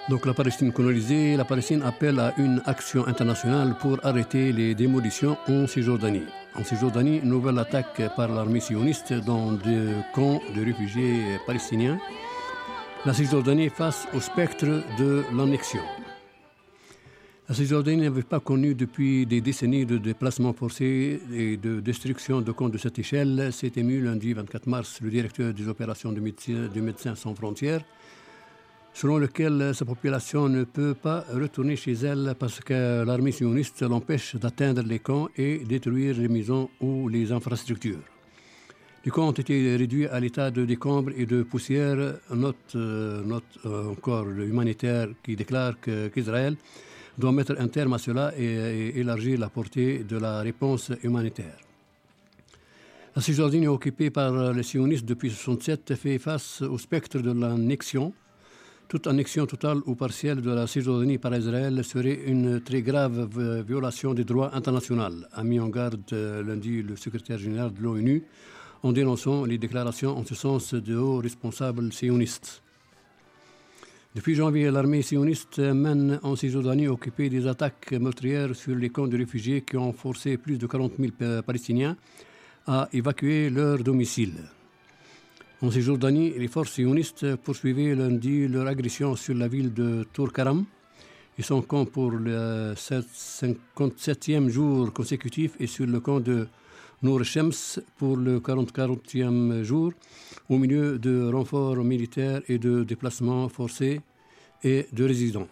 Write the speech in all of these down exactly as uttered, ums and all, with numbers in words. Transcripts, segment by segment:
Donc la Palestine colonisée, la Palestine appelle à une action internationale pour arrêter les démolitions en Cisjordanie. En Cisjordanie, nouvelle attaque par l'armée sioniste dans deux camps de réfugiés palestiniens. La Cisjordanie face au spectre de l'annexion. La Cisjordanie n'avait pas connu depuis des décennies de déplacements forcés et de destruction de camps de cette échelle. S'est ému lundi vingt-quatre mars le directeur des opérations de Médecins, de Médecins sans frontières, selon lequel sa population ne peut pas retourner chez elle parce que l'armée sioniste l'empêche d'atteindre les camps et détruire les maisons ou les infrastructures. Les camps ont été réduits à l'état de décombres et de poussière. Note, euh, note euh, encore humanitaire qui déclare que, qu'Israël doit mettre un terme à cela et, et élargir la portée de la réponse humanitaire. La Cisjordanie occupée par les sionistes depuis mille neuf cent soixante-sept fait face au spectre de l'annexion. Toute annexion totale ou partielle de la Cisjordanie par Israël serait une très grave violation des droits internationaux, a mis en garde lundi le secrétaire général de l'ONU en dénonçant les déclarations en ce sens de hauts responsables sionistes. Depuis janvier, l'armée sioniste mène en Cisjordanie occupée des attaques meurtrières sur les camps de réfugiés qui ont forcé plus de quarante mille Palestiniens à évacuer leur domicile. En Cisjordanie, les forces sionistes poursuivaient lundi leur agression sur la ville de Tour-Karam. Ils sont camp pour le cinquante-septième jour consécutif et sur le camp de Nour Shems pour le quarante-quatrième jour, au milieu de renforts militaires et de déplacements forcés et de résidents.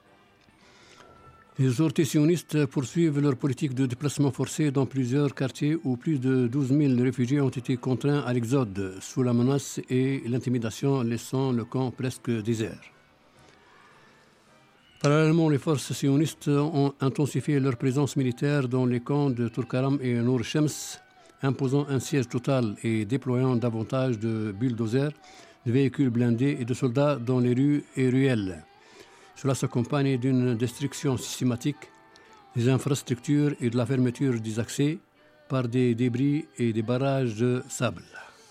Les autorités sionistes poursuivent leur politique de déplacement forcé dans plusieurs quartiers où plus de douze mille réfugiés ont été contraints à l'exode sous la menace et l'intimidation, laissant le camp presque désert. Parallèlement, les forces sionistes ont intensifié leur présence militaire dans les camps de Tour-Karam et Nour Shems, imposant un siège total et déployant davantage de bulldozers, de véhicules blindés et de soldats dans les rues et ruelles. Cela s'accompagne d'une destruction systématique des infrastructures et de la fermeture des accès par des débris et des barrages de sable.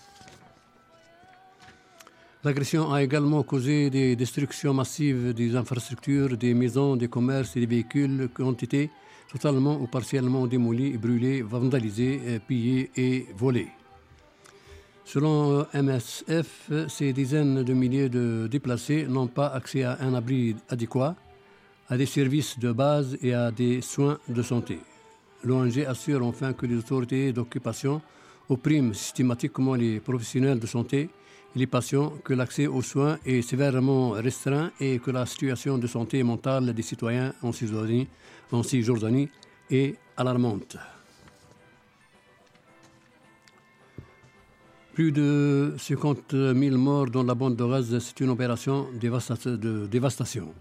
L'agression a également causé des destructions massives des infrastructures, des maisons, des commerces et des véhicules qui ont été totalement ou partiellement démolis, brûlés, vandalisés, pillés et volés. Selon M S F, ces dizaines de milliers de déplacés n'ont pas accès à un abri adéquat, à des services de base et à des soins de santé. L'O N G assure enfin que les autorités d'occupation oppriment systématiquement les professionnels de santé et les patients, que l'accès aux soins est sévèrement restreint et que la situation de santé mentale des citoyens en Cisjordanie, en Cisjordanie est alarmante. Plus de cinquante mille morts dans la bande de Gaza, c'est une opération de dévastation.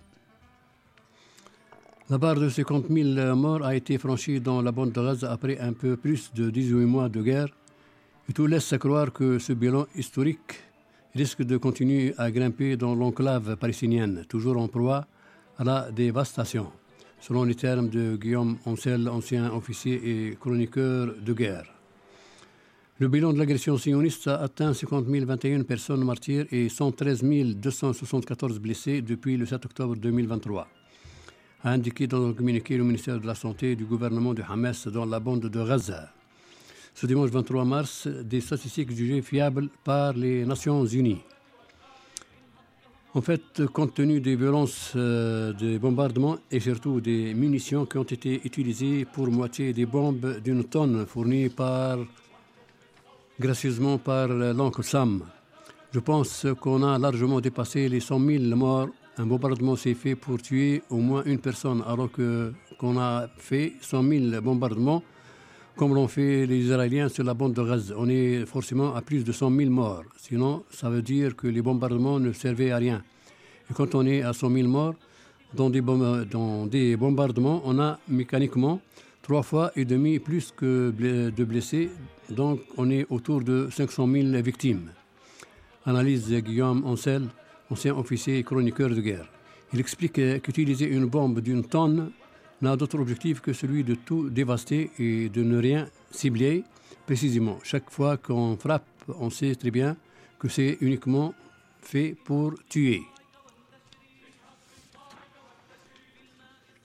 La barre de cinquante mille morts a été franchie dans la bande de Gaza après un peu plus de dix-huit mois de guerre. Et tout laisse croire que ce bilan historique risque de continuer à grimper dans l'enclave palestinienne, toujours en proie à la dévastation, selon les termes de Guillaume Ancel, ancien officier et chroniqueur de guerre. Le bilan de l'agression sioniste a atteint cinquante mille vingt et une personnes martyres et cent treize mille deux cent soixante-quatorze blessés depuis le sept octobre deux mille vingt-trois, a indiqué dans un communiqué le ministère de la Santé du gouvernement de Hamas dans la bande de Gaza. Ce dimanche vingt-trois mars, des statistiques jugées fiables par les Nations Unies. En fait, compte tenu des violences euh, des bombardements et surtout des munitions qui ont été utilisées, pour moitié des bombes d'une tonne fournies par gracieusement par l'oncle Sam. Je pense qu'on a largement dépassé les cent mille morts. Un bombardement s'est fait pour tuer au moins une personne, alors que, qu'on a fait cent mille bombardements, comme l'ont fait les Israéliens sur la bande de Gaza. On est forcément à plus de cent mille morts. Sinon, ça veut dire que les bombardements ne servaient à rien. Et quand on est à cent mille morts, dans des, bom- dans des bombardements, on a mécaniquement trois fois et demi plus que de blessés, donc on est autour de cinq cent mille victimes. Analyse Guillaume Ancel, ancien officier et chroniqueur de guerre. Il explique qu'utiliser une bombe d'une tonne n'a d'autre objectif que celui de tout dévaster et de ne rien cibler précisément. Chaque fois qu'on frappe, on sait très bien que c'est uniquement fait pour tuer.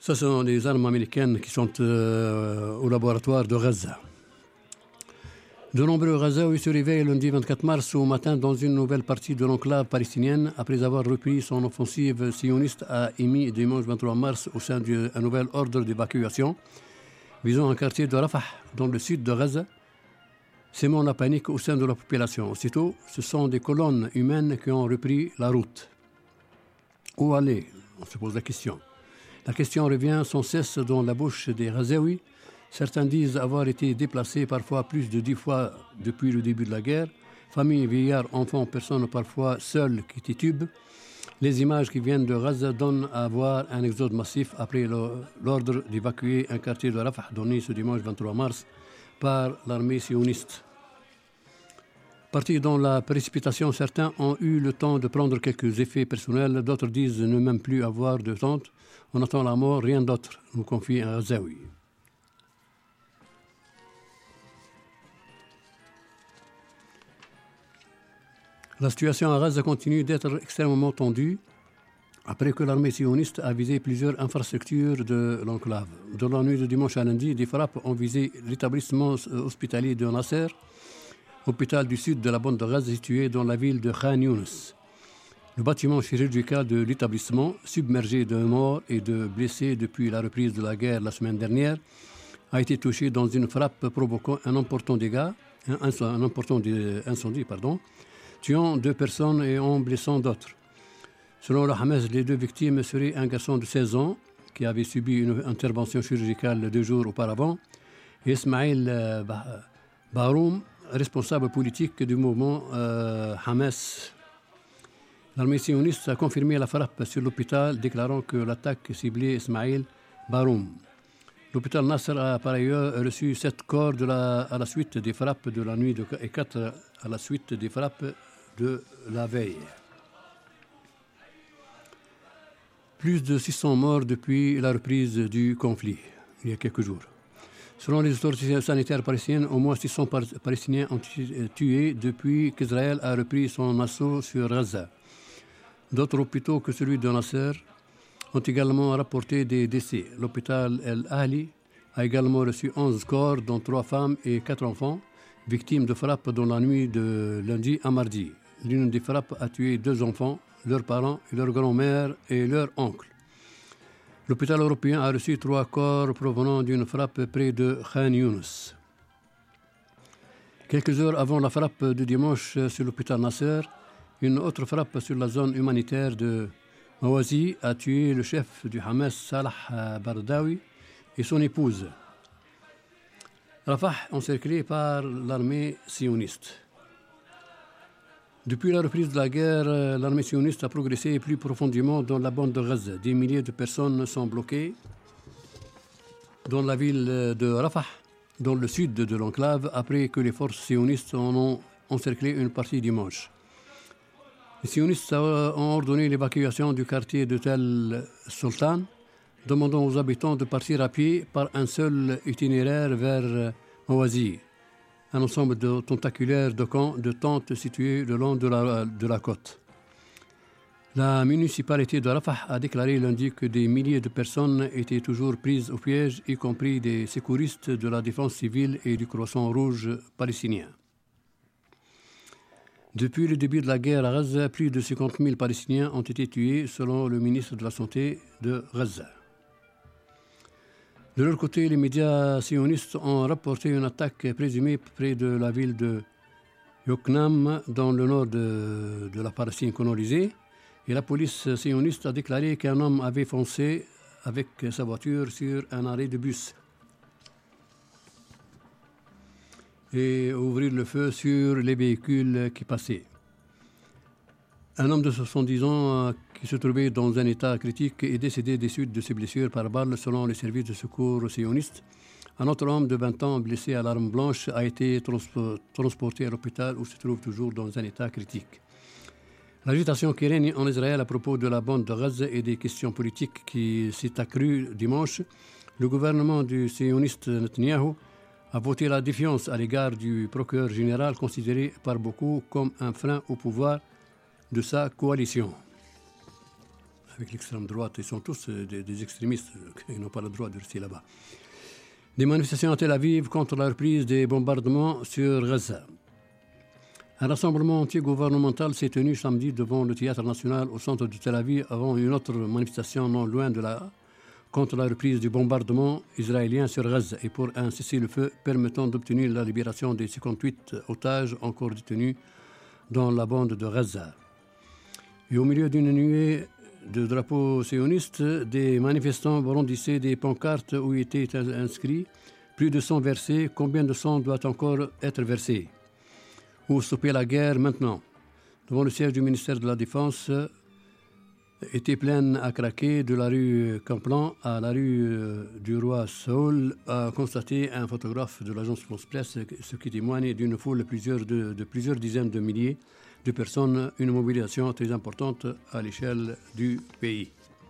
Ce sont les armes américaines qui sont euh, au laboratoire de Gaza. De nombreux Gazaouis se réveillent lundi vingt-quatre mars au matin dans une nouvelle partie de l'enclave palestinienne après avoir repris son offensive sioniste a émis dimanche vingt-trois mars au sein d'un nouvel ordre d'évacuation visant un quartier de Rafah dans le sud de Gaza, sémant la panique au sein de la population. Aussitôt, ce sont des colonnes humaines qui ont repris la route. Où aller? On se pose la question. La question revient sans cesse dans la bouche des Gazaouis. Certains disent avoir été déplacés parfois plus de dix fois depuis le début de la guerre. Familles, vieillards, enfants, personnes parfois seules qui titubent. Les images qui viennent de Gaza donnent à voir un exode massif après l'ordre d'évacuer un quartier de Rafah donné ce dimanche vingt-trois mars par l'armée sioniste. Partis dans la précipitation, certains ont eu le temps de prendre quelques effets personnels. D'autres disent ne même plus avoir de tente. On attend la mort, rien d'autre, nous confie un Gazaoui. La situation à Gaza continue d'être extrêmement tendue après que l'armée sioniste a visé plusieurs infrastructures de l'enclave. Dans la nuit de dimanche à lundi, des frappes ont visé l'établissement hospitalier de Nasser, hôpital du sud de la bande de Gaza situé dans la ville de Khan Younis. Le bâtiment chirurgical de l'établissement, submergé de morts et de blessés depuis la reprise de la guerre la semaine dernière, a été touché dans une frappe provoquant un important dégât, un, un important incendie, pardon, tuant deux personnes et en blessant d'autres. Selon le Hamas, les deux victimes seraient un garçon de seize ans qui avait subi une intervention chirurgicale deux jours auparavant et Ismail Baroum, responsable politique du mouvement euh, Hamas. L'armée sioniste a confirmé la frappe sur l'hôpital, déclarant que l'attaque ciblait Ismail Baroum. L'hôpital Nasser a par ailleurs reçu sept corps de la, à la suite des frappes de la nuit de, et quatre à la suite des frappes de la veille. Plus de six cents morts depuis la reprise du conflit, il y a quelques jours. Selon les autorités sanitaires palestiniennes, au moins six cents Palestiniens ont été tués depuis qu'Israël a repris son assaut sur Gaza. D'autres hôpitaux que celui de Nasser ont également rapporté des décès. L'hôpital El Ahli a également reçu onze corps, dont trois femmes et quatre enfants, victimes de frappes dans la nuit de lundi à mardi. L'une des frappes a tué deux enfants, leurs parents, leur grand-mère et leur oncle. L'hôpital européen a reçu trois corps provenant d'une frappe près de Khan Younis. Quelques heures avant la frappe de dimanche sur l'hôpital Nasser, une autre frappe sur la zone humanitaire de Mawazi a tué le chef du Hamas, Salah Bardawi, et son épouse. Rafah, encerclé par l'armée sioniste. Depuis la reprise de la guerre, l'armée sioniste a progressé plus profondément dans la bande de Gaza. Des milliers de personnes sont bloquées dans la ville de Rafah, dans le sud de l'enclave, après que les forces sionistes en ont encerclé une partie dimanche. Les sionistes ont ordonné l'évacuation du quartier de Tel Sultan, demandant aux habitants de partir à pied par un seul itinéraire vers Mawazi, un ensemble de tentaculaires de camps de tentes situés le long de la, de la côte. La municipalité de Rafah a déclaré lundi que des milliers de personnes étaient toujours prises au piège, y compris des secouristes de la défense civile et du Croissant Rouge palestinien. Depuis le début de la guerre à Gaza, plus de cinquante mille Palestiniens ont été tués, selon le ministre de la Santé de Gaza. De leur côté, les médias sionistes ont rapporté une attaque présumée près de la ville de Yoknam, dans le nord de, de la Palestine colonisée, et la police sioniste a déclaré qu'un homme avait foncé avec sa voiture sur un arrêt de bus et ouvrir le feu sur les véhicules qui passaient. Un homme de soixante-dix ans qui se trouvait dans un état critique est décédé des suites de ses blessures par balle selon les services de secours sionistes. Un autre homme de vingt ans blessé à l'arme blanche a été transpo- transporté à l'hôpital où se trouve toujours dans un état critique. L'agitation qui règne en Israël à propos de la bande de Gaza et des questions politiques qui s'est accrue dimanche, le gouvernement du sioniste Netanyahou a voté la défiance à l'égard du procureur général considéré par beaucoup comme un frein au pouvoir de sa coalition. avec l'extrême droite. Ils sont tous des, des extrémistes. Ils n'ont pas le droit de rester là-bas. Des manifestations à Tel Aviv contre la reprise des bombardements sur Gaza. Un rassemblement anti-gouvernemental s'est tenu samedi devant le Théâtre national au centre de Tel Aviv avant une autre manifestation non loin de là contre la reprise du bombardement israélien sur Gaza et pour un cessez-le-feu permettant d'obtenir la libération des cinquante-huit otages encore détenus dans la bande de Gaza. Et au milieu d'une nuée de drapeaux sionistes, des manifestants brandissaient des pancartes où étaient inscrits plus de cent versets. Combien de sang doit encore être versé? Ou stopper la guerre maintenant? Devant le siège du ministère de la Défense était pleine à craquer de la rue Camplan à la rue du Roi Saoul, a constaté un photographe de l'agence France-Presse, ce qui témoigne d'une foule plusieurs de, de plusieurs dizaines de milliers de personnes, une mobilisation très importante à l'échelle du pays.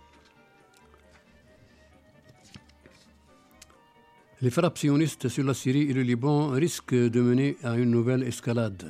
Les frappes sionistes sur la Syrie et le Liban risquent de mener à une nouvelle escalade.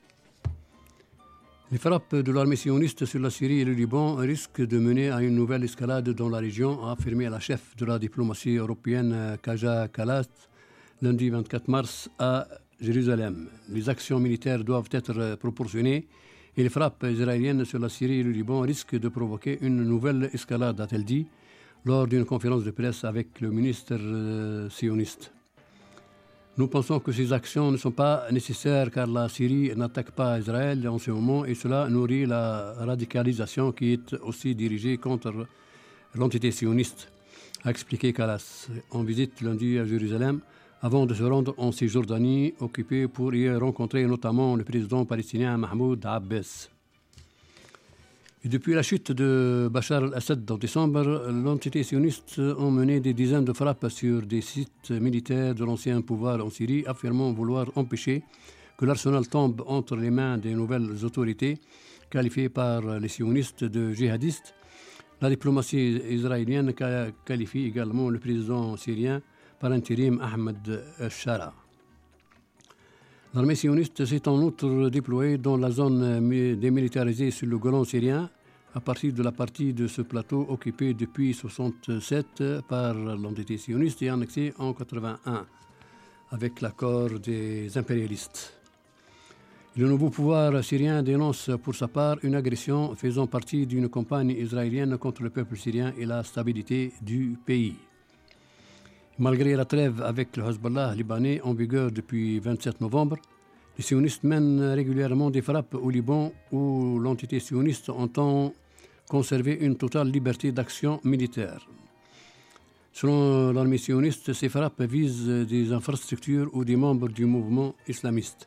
Les frappes de l'armée sioniste sur la Syrie et le Liban risquent de mener à une nouvelle escalade dans la région, a affirmé la chef de la diplomatie européenne Kaja Kallas lundi vingt-quatre mars à Jérusalem. Les actions militaires doivent être proportionnées et les frappes israéliennes sur la Syrie et le Liban risquent de provoquer une nouvelle escalade, a-t-elle dit, lors d'une conférence de presse avec le ministre euh, sioniste. Nous pensons que ces actions ne sont pas nécessaires car la Syrie n'attaque pas Israël en ce moment et cela nourrit la radicalisation qui est aussi dirigée contre l'entité sioniste, a expliqué Kallas en visite lundi à Jérusalem avant de se rendre en Cisjordanie, occupé pour y rencontrer notamment le président palestinien Mahmoud Abbas. Et depuis la chute de Bachar al-Assad en décembre, l'entité sioniste a mené des dizaines de frappes sur des sites militaires de l'ancien pouvoir en Syrie, affirmant vouloir empêcher que l'arsenal tombe entre les mains des nouvelles autorités, qualifiées par les sionistes de djihadistes. La diplomatie israélienne qualifie également le président syrien par intérim Ahmed Shara. L'armée sioniste s'est en outre déployée dans la zone démilitarisée sur le Golan syrien à partir de la partie de ce plateau occupée depuis mille neuf cent soixante-sept par l'entité sioniste et annexée en mille neuf cent quatre-vingt-un avec l'accord des impérialistes. Le nouveau pouvoir syrien dénonce pour sa part une agression faisant partie d'une campagne israélienne contre le peuple syrien et la stabilité du pays. Malgré la trêve avec le Hezbollah libanais en vigueur depuis vingt-sept novembre, les sionistes mènent régulièrement des frappes au Liban où l'entité sioniste entend conserver une totale liberté d'action militaire. Selon l'armée sioniste, ces frappes visent des infrastructures ou des membres du mouvement islamiste.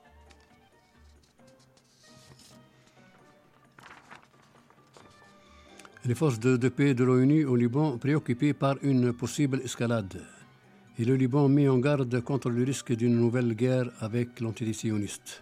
Les forces de, de paix de l'ONU au Liban préoccupées par une possible escalade. Et le Liban met en garde contre le risque d'une nouvelle guerre avec l'entité sioniste.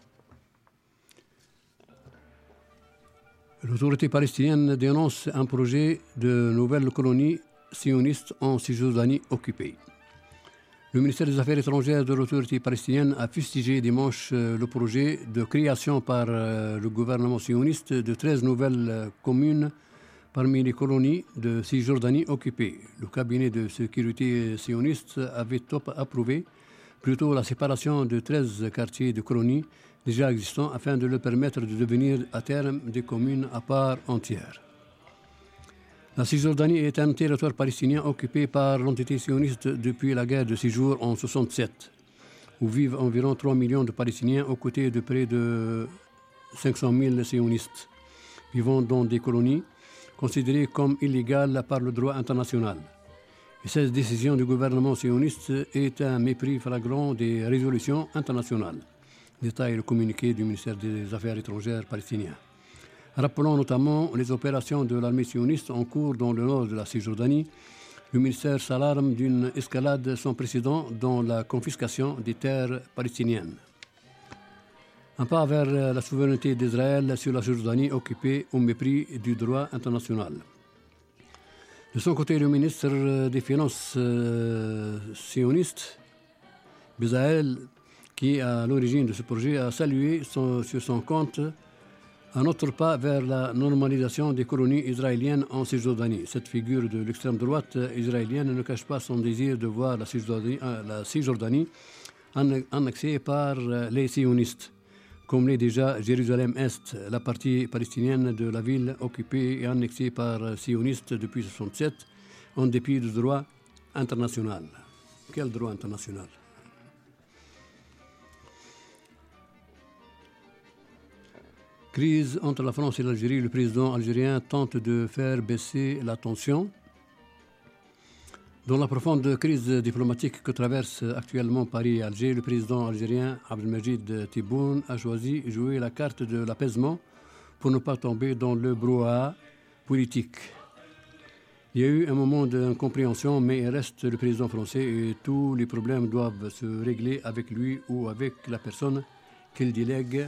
L'autorité palestinienne dénonce un projet de nouvelle colonie sioniste en Cisjordanie occupée. Le ministère des Affaires étrangères de l'autorité palestinienne a fustigé dimanche le projet de création par le gouvernement sioniste de treize nouvelles communes parmi les colonies de Cisjordanie occupées. Le cabinet de sécurité sioniste avait approuvé plutôt la séparation de treize quartiers de colonies déjà existants afin de leur permettre de devenir à terme des communes à part entière. La Cisjordanie est un territoire palestinien occupé par l'entité sioniste depuis la guerre de six jours en mille neuf cent soixante-sept, où vivent environ trois millions de Palestiniens aux côtés de près de cinq cent mille sionistes vivant dans des colonies considérées comme illégales par le droit international. Et cette décision du gouvernement sioniste est un mépris flagrant des résolutions internationales. Détaille le communiqué du ministère des Affaires étrangères palestinien. Rappelons notamment les opérations de l'armée sioniste en cours dans le nord de la Cisjordanie. Le ministère s'alarme d'une escalade sans précédent dans la confiscation des terres palestiniennes. Un pas vers la souveraineté d'Israël sur la Cisjordanie occupée au mépris du droit international. De son côté, le ministre des Finances euh, sioniste, Bezalel, qui est à l'origine de ce projet, a salué son, sur son compte Un autre pas vers la normalisation des colonies israéliennes en Cisjordanie. Cette figure de l'extrême droite israélienne ne cache pas son désir de voir la Cisjordanie, la Cisjordanie annexée par les sionistes, comme l'est déjà Jérusalem-Est, la partie palestinienne de la ville occupée et annexée par sionistes depuis mille neuf cent soixante-sept, en dépit du droit international. Quel droit international? Crise entre la France et l'Algérie. Le président algérien tente de faire baisser la tension. Dans la profonde crise diplomatique que traversent actuellement Paris et Alger, le président algérien Abdelmajid Tebboune a choisi de jouer la carte de l'apaisement pour ne pas tomber dans le brouhaha politique. Il y a eu un moment d'incompréhension, mais il reste le président français et tous les problèmes doivent se régler avec lui ou avec la personne qu'il délègue.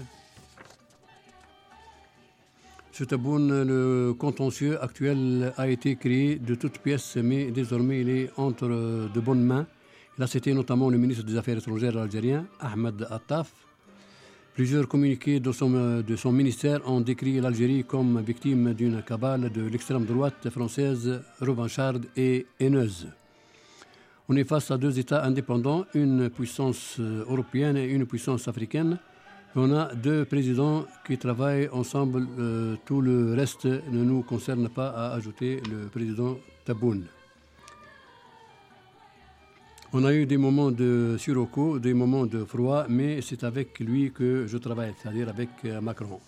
Sur Tebboune, le contentieux actuel a été créé de toutes pièces, mais désormais il est entre de bonnes mains. Il a cité notamment le ministre des Affaires étrangères algérien, Ahmed Attaf. Plusieurs communiqués de son, de son ministère ont décrit l'Algérie comme victime d'une cabale de l'extrême droite française revancharde et haineuse. On est face à deux États indépendants, une puissance européenne et une puissance africaine. On a deux présidents qui travaillent ensemble. Euh, tout le reste ne nous concerne pas, a ajouté le président Tebboune. On a eu des moments de sirocco, des moments de froid, mais c'est avec lui que je travaille, c'est-à-dire avec Macron.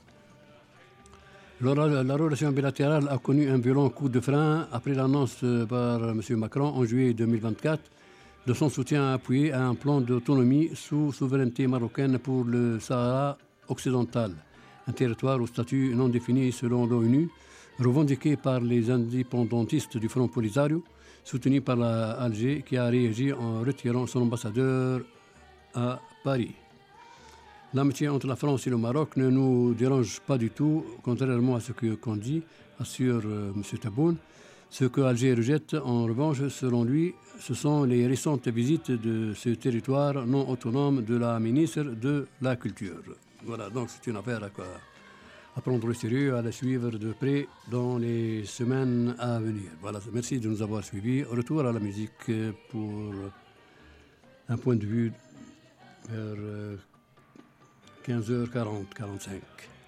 La, la relation bilatérale a connu un violent coup de frein après l'annonce par M. Macron en juillet deux mille vingt-quatre de son soutien appuyé à un plan d'autonomie sous souveraineté marocaine pour le Sahara occidental, un territoire au statut non défini selon l'ONU, revendiqué par les indépendantistes du Front Polisario, soutenu par l'Alger qui a réagi en retirant son ambassadeur à Paris. L'amitié entre la France et le Maroc ne nous dérange pas du tout, contrairement à ce qu'on dit, assure euh, M. Tebboune. Ce que Alger rejette, en revanche, selon lui, ce sont les récentes visites de ce territoire non autonome de la ministre de la Culture. Voilà, donc c'est une affaire à, à prendre au sérieux, à la suivre de près dans les semaines à venir. Voilà, merci de nous avoir suivis. Retour à la musique pour un point de vue vers quinze heures quarante, quarante-cinq.